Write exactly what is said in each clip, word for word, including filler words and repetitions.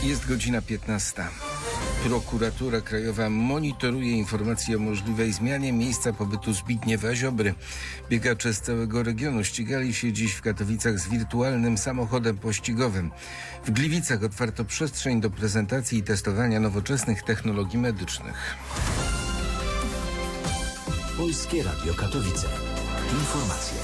Jest godzina piętnasta. Prokuratura Krajowa monitoruje informacje o możliwej zmianie miejsca pobytu Zbigniewa Ziobry. Biegacze z całego regionu ścigali się dziś w Katowicach z wirtualnym samochodem pościgowym. W Gliwicach otwarto przestrzeń do prezentacji i testowania nowoczesnych technologii medycznych. Polskie Radio Katowice. Informacje.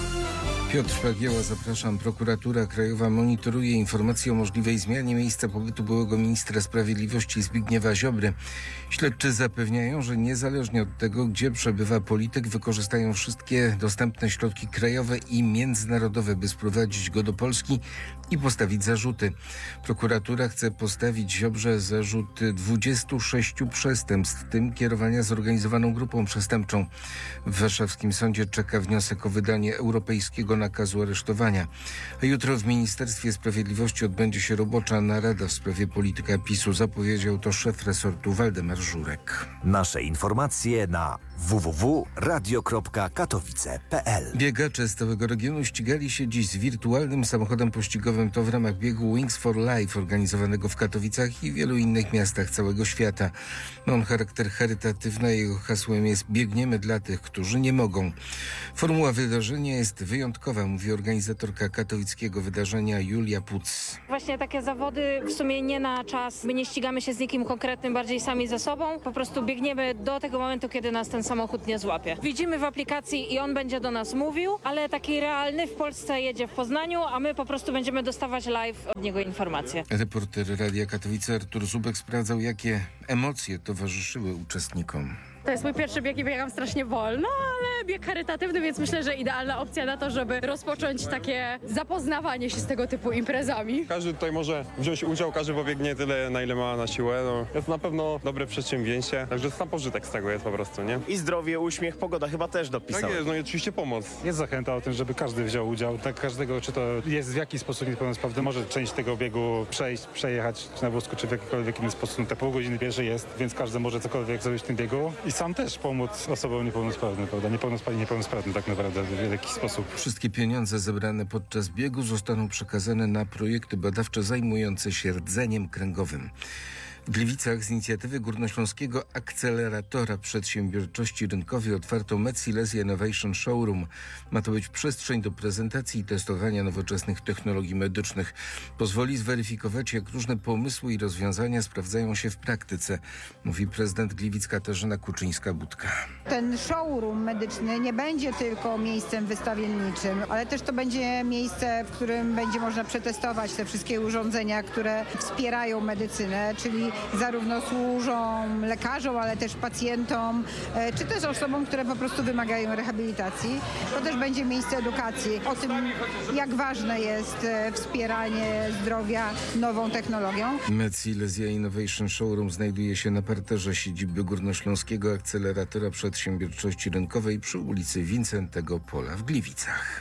Piotr Pagieła, zapraszam. Prokuratura Krajowa monitoruje informacje o możliwej zmianie miejsca pobytu byłego ministra sprawiedliwości Zbigniewa Ziobry. Śledczy zapewniają, że niezależnie od tego, gdzie przebywa polityk, wykorzystają wszystkie dostępne środki krajowe i międzynarodowe, by sprowadzić go do Polski i postawić zarzuty. Prokuratura chce postawić Ziobrze zarzuty dwudziestu sześciu przestępstw, w tym kierowania zorganizowaną grupą przestępczą. W warszawskim sądzie czeka wniosek o wydanie europejskiego nakazu aresztowania. A jutro w Ministerstwie Sprawiedliwości odbędzie się robocza narada w sprawie polityka PiSu. Zapowiedział to szef resortu Waldemar Żurek. Nasze informacje na w w w kropka radio kropka katowice kropka p l. Biegacze z całego regionu ścigali się dziś z wirtualnym samochodem pościgowym. To w ramach biegu Wings for Life organizowanego w Katowicach i wielu innych miastach całego świata. Ma on charakter charytatywny, jego hasłem jest "Biegniemy dla tych, którzy nie mogą". Formuła wydarzenia jest wyjątkowa, mówi organizatorka katowickiego wydarzenia Julia Puc. Właśnie takie zawody w sumie nie na czas. My nie ścigamy się z nikim konkretnym, bardziej sami ze sobą. Po prostu biegniemy do tego momentu, kiedy nas ten samochód nie złapie. Widzimy w aplikacji i on będzie do nas mówił, ale taki realny w Polsce jedzie w Poznaniu, a my po prostu będziemy dostawać live od niego informacje. Reporter Radia Katowice Artur Zubek sprawdzał, jakie emocje towarzyszyły uczestnikom. To jest mój pierwszy bieg i biegam strasznie wolno, ale bieg charytatywny, więc myślę, że idealna opcja na to, żeby rozpocząć takie zapoznawanie się z tego typu imprezami. Każdy tutaj może wziąć udział, każdy pobiegnie tyle, na ile ma na siłę. No, jest na pewno dobre przedsięwzięcie, także sam pożytek z tego jest po prostu, nie? I zdrowie, uśmiech, pogoda chyba też dopisała. Tak jest, no i oczywiście pomoc. Jest zachęta o tym, żeby każdy wziął udział. Tak każdego, czy to jest w jakiś sposób niepełnosprawny, może część tego biegu przejść, przejechać czy na wózku, czy w jakikolwiek inny sposób. No, te pół godziny pierwsze jest, więc każdy może cokolwiek zrobić w tym biegu. I sam też pomóc osobom niepełnosprawnym, prawda? Niepełnosprawnym, niepełnosprawnym tak naprawdę w jakiś sposób. Wszystkie pieniądze zebrane podczas biegu zostaną przekazane na projekty badawcze zajmujące się rdzeniem kręgowym. W Gliwicach z inicjatywy Górnośląskiego Akceleratora Przedsiębiorczości Rynkowej otwarto Med-Silesia Innovation Showroom. Ma to być przestrzeń do prezentacji i testowania nowoczesnych technologii medycznych. Pozwoli zweryfikować, jak różne pomysły i rozwiązania sprawdzają się w praktyce, mówi prezydent Gliwic Katarzyna Kuczyńska-Budka. Ten showroom medyczny nie będzie tylko miejscem wystawienniczym, ale też to będzie miejsce, w którym będzie można przetestować te wszystkie urządzenia, które wspierają medycynę, czyli zarówno służą lekarzom, ale też pacjentom, czy też osobom, które po prostu wymagają rehabilitacji. To też będzie miejsce edukacji o tym, jak ważne jest wspieranie zdrowia nową technologią. Med-Silesia Innovation Showroom znajduje się na parterze siedziby Górnośląskiego Akceleratora Przedsiębiorczości Rynkowej przy ulicy Wincentego Pola w Gliwicach.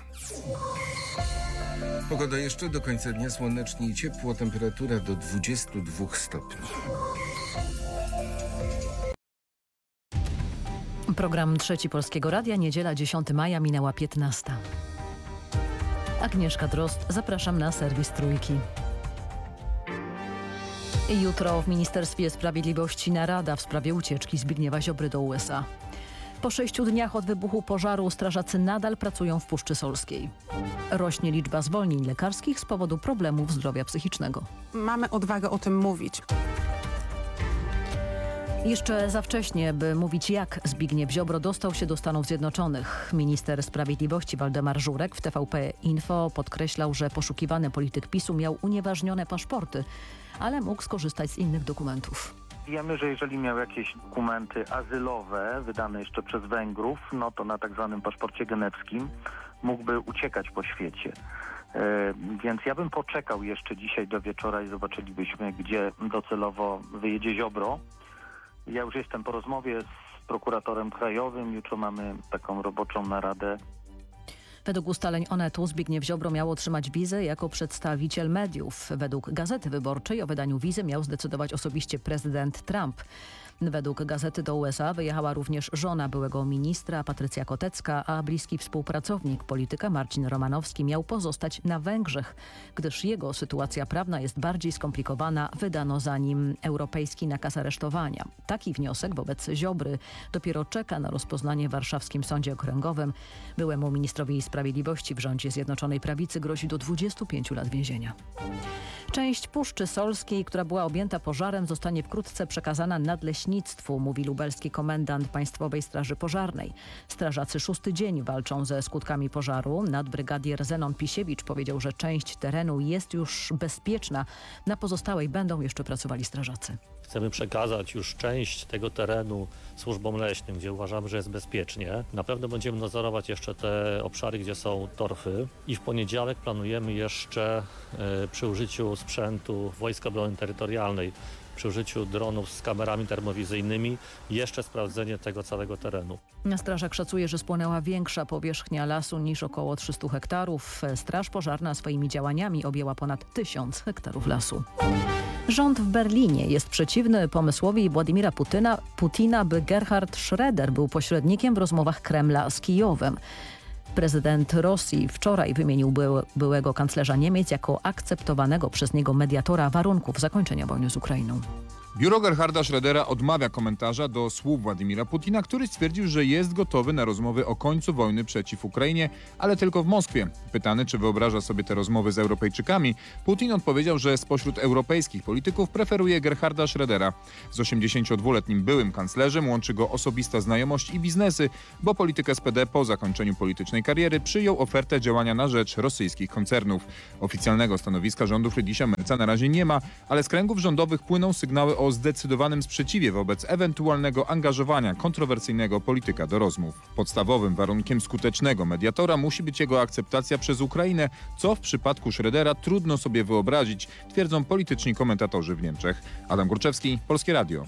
Pogoda jeszcze do końca dnia słonecznie i ciepło, temperatura do dwudziestu dwóch stopni. Program Trzeci Polskiego Radia, niedziela dziesiątego maja, minęła piętnasta. Agnieszka Drozd, zapraszam na serwis Trójki. Jutro w Ministerstwie Sprawiedliwości narada w sprawie ucieczki Zbigniewa Ziobry do U S A. Po sześciu dniach od wybuchu pożaru strażacy nadal pracują w Puszczy Solskiej. Rośnie liczba zwolnień lekarskich z powodu problemów zdrowia psychicznego. Mamy odwagę o tym mówić. Jeszcze za wcześnie, by mówić, jak Zbigniew Ziobro dostał się do Stanów Zjednoczonych. Minister Sprawiedliwości Waldemar Żurek w T V P Info podkreślał, że poszukiwany polityk PiSu miał unieważnione paszporty, ale mógł skorzystać z innych dokumentów. Wiemy, że jeżeli miał jakieś dokumenty azylowe wydane jeszcze przez Węgrów, no to na tak zwanym paszporcie genewskim mógłby uciekać po świecie. E, więc ja bym poczekał jeszcze dzisiaj do wieczora i zobaczylibyśmy, gdzie docelowo wyjedzie Ziobro. Ja już jestem po rozmowie z prokuratorem krajowym. Jutro mamy taką roboczą naradę. Według ustaleń Onetu Zbigniew Ziobro miał otrzymać wizę jako przedstawiciel mediów. Według Gazety Wyborczej o wydaniu wizy miał zdecydować osobiście prezydent Trump. Według gazety do U S A wyjechała również żona byłego ministra Patrycja Kotecka, a bliski współpracownik polityka Marcin Romanowski miał pozostać na Węgrzech, gdyż jego sytuacja prawna jest bardziej skomplikowana, wydano za nim europejski nakaz aresztowania. Taki wniosek wobec Ziobry dopiero czeka na rozpoznanie w warszawskim sądzie okręgowym. Byłemu ministrowi sprawiedliwości w rządzie Zjednoczonej Prawicy grozi do dwudziestu pięciu lat więzienia. Część Puszczy Solskiej, która była objęta pożarem, zostanie wkrótce przekazana nadleśnictwu, mówi lubelski komendant Państwowej Straży Pożarnej. Strażacy szósty dzień walczą ze skutkami pożaru. Nadbrygadier Zenon Pisiewicz powiedział, że część terenu jest już bezpieczna. Na pozostałej będą jeszcze pracowali strażacy. Chcemy przekazać już część tego terenu służbom leśnym, gdzie uważamy, że jest bezpiecznie. Na pewno będziemy nadzorować jeszcze te obszary, gdzie są torfy. I w poniedziałek planujemy jeszcze y, przy użyciu sprzętu Wojsk Obrony Terytorialnej, przy użyciu dronów z kamerami termowizyjnymi, jeszcze sprawdzenie tego całego terenu. Strażak szacuje, że spłonęła większa powierzchnia lasu niż około trzystu hektarów. Straż pożarna swoimi działaniami objęła ponad tysiąc hektarów lasu. Rząd w Berlinie jest przeciwny pomysłowi Władimira Putina, Putina, by Gerhard Schröder był pośrednikiem w rozmowach Kremla z Kijowem. Prezydent Rosji wczoraj wymienił były, byłego kanclerza Niemiec jako akceptowanego przez niego mediatora warunków zakończenia wojny z Ukrainą. Biuro Gerharda Schrödera odmawia komentarza do słów Władimira Putina, który stwierdził, że jest gotowy na rozmowy o końcu wojny przeciw Ukrainie, ale tylko w Moskwie. Pytany, czy wyobraża sobie te rozmowy z Europejczykami, Putin odpowiedział, że spośród europejskich polityków preferuje Gerharda Schrödera. Z osiemdziesięciodwuletnim byłym kanclerzem łączy go osobista znajomość i biznesy, bo polityk S P D po zakończeniu politycznej kariery przyjął ofertę działania na rzecz rosyjskich koncernów. Oficjalnego stanowiska rządu Friedricha Merza na razie nie ma, ale z kręgów rządowych płyną sygnały o o zdecydowanym sprzeciwie wobec ewentualnego angażowania kontrowersyjnego polityka do rozmów. Podstawowym warunkiem skutecznego mediatora musi być jego akceptacja przez Ukrainę, co w przypadku Schrödera trudno sobie wyobrazić, twierdzą polityczni komentatorzy w Niemczech. Adam Górczewski, Polskie Radio.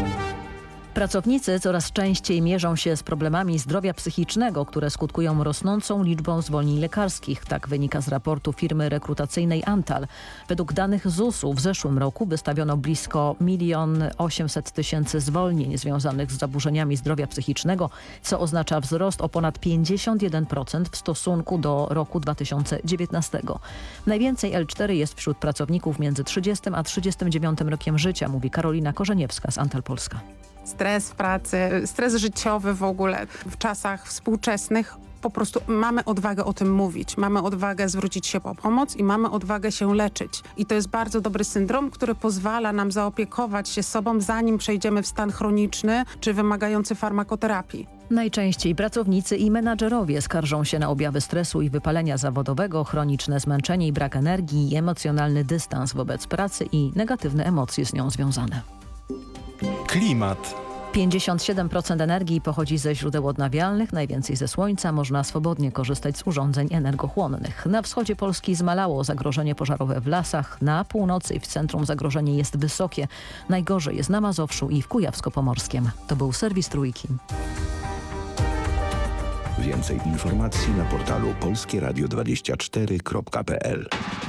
Pracownicy coraz częściej mierzą się z problemami zdrowia psychicznego, które skutkują rosnącą liczbą zwolnień lekarskich. Tak wynika z raportu firmy rekrutacyjnej Antal. Według danych Z U S u w zeszłym roku wystawiono blisko milion osiemset tysięcy zwolnień związanych z zaburzeniami zdrowia psychicznego, co oznacza wzrost o ponad pięćdziesiąt jeden procent w stosunku do roku dwa tysiące dziewiętnastego. Najwięcej L cztery jest wśród pracowników między trzydziestym a trzydziestym dziewiątym rokiem życia, mówi Karolina Korzeniewska z Antal Polska. Stres w pracy, stres życiowy w ogóle w czasach współczesnych. Po prostu mamy odwagę o tym mówić, mamy odwagę zwrócić się po pomoc i mamy odwagę się leczyć. I to jest bardzo dobry syndrom, który pozwala nam zaopiekować się sobą, zanim przejdziemy w stan chroniczny czy wymagający farmakoterapii. Najczęściej pracownicy i menadżerowie skarżą się na objawy stresu i wypalenia zawodowego, chroniczne zmęczenie i brak energii, emocjonalny dystans wobec pracy i negatywne emocje z nią związane. Klimat. pięćdziesiąt siedem procent energii pochodzi ze źródeł odnawialnych, najwięcej ze słońca. Można swobodnie korzystać z urządzeń energochłonnych. Na wschodzie Polski zmalało zagrożenie pożarowe w lasach. Na północy i w centrum zagrożenie jest wysokie. Najgorzej jest na Mazowszu i w Kujawsko-Pomorskiem. To był serwis Trójki. Więcej informacji na portalu polskie radio dwadzieścia cztery kropka p l.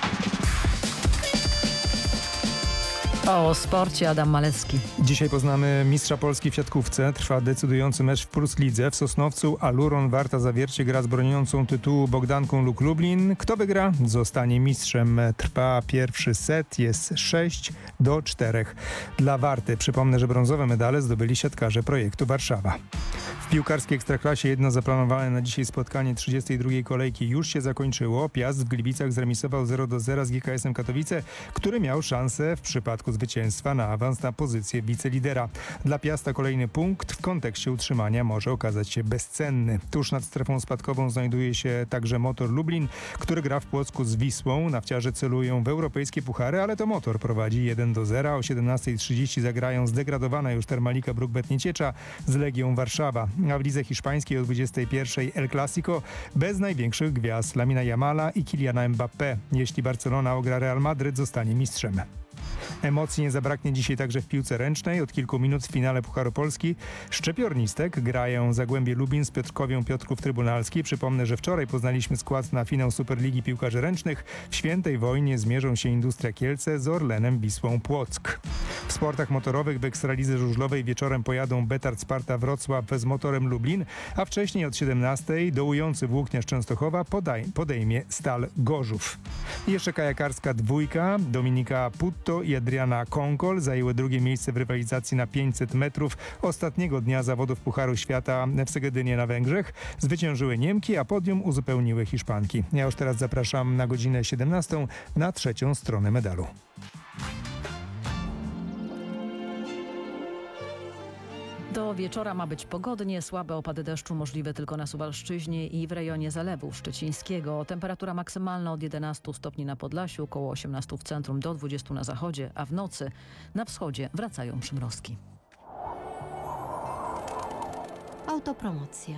O sporcie Adam Malecki. Dzisiaj poznamy mistrza Polski w siatkówce. Trwa decydujący mecz w Plus Lidze. W Sosnowcu Aluron Warta Zawiercie gra z broniącą tytułu Bogdanką Luk Lublin. Kto wygra, zostanie mistrzem. Trwa pierwszy set. Jest sześć do czterech dla Warty. Przypomnę, że brązowe medale zdobyli siatkarze projektu Warszawa. W piłkarskiej Ekstraklasie jedno zaplanowane na dzisiaj spotkanie trzydziestej drugiej kolejki już się zakończyło. Piast w Gliwicach zremisował zero do zera z G K S-em Katowice, który miał szansę w przypadku zwycięstwa na awans na pozycję wicelidera. Dla Piasta kolejny punkt w kontekście utrzymania może okazać się bezcenny. Tuż nad strefą spadkową znajduje się także Motor Lublin, który gra w Płocku z Wisłą. Nafciarze celują w europejskie puchary, ale to Motor prowadzi jeden do zera. O siedemnastej trzydzieści zagrają zdegradowana już Termalika Bruk-Bet Nieciecza z Legią Warszawa. A w lidze hiszpańskiej o dwudziestej pierwszej El Clasico bez największych gwiazd Lamina Yamala i Kyliana Mbappé. Jeśli Barcelona ogra Real Madryt, zostanie mistrzem. Emocji nie zabraknie dzisiaj także w piłce ręcznej. Od kilku minut w finale Pucharu Polski Szczypiornistek grają Zagłębie Lubin z Piotrkowią Piotrków Trybunalski. Przypomnę, że wczoraj poznaliśmy skład na finał Superligi Piłkarzy Ręcznych. W Świętej Wojnie zmierzą się Industria Kielce z Orlenem Wisłą Płock. W sportach motorowych w Ekstralidze Żużlowej wieczorem pojadą Betard Sparta Wrocław z Motorem Lublin, a wcześniej od siedemnastej dołujący Włókniarz Częstochowa podaj, podejmie Stal Gorzów. I jeszcze kajakarska dwójka. Dominika Putto i Adriana Konkol zajęły drugie miejsce w rywalizacji na pięćset metrów ostatniego dnia zawodów Pucharu Świata w Segedynie na Węgrzech. Zwyciężyły Niemki, a podium uzupełniły Hiszpanki. Ja już teraz zapraszam na godzinę siedemnastą na trzecią stronę medalu. Do wieczora ma być pogodnie, słabe opady deszczu możliwe tylko na Suwalszczyźnie i w rejonie Zalewu Szczecińskiego. Temperatura maksymalna od jedenastu stopni na Podlasiu, około osiemnastu w centrum, do dwudziestu na zachodzie, a w nocy na wschodzie wracają przymrozki. Autopromocja.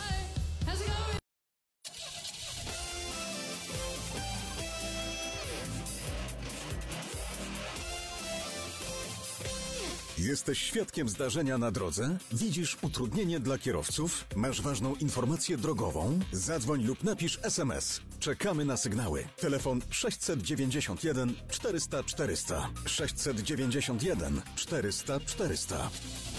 Jesteś świadkiem zdarzenia na drodze? Widzisz utrudnienie dla kierowców? Masz ważną informację drogową? Zadzwoń lub napisz es em es. Czekamy na sygnały. Telefon sześćset dziewięćdziesiąt jeden czterysta czterysta. sześćset dziewięćdziesiąt jeden czterysta czterysta.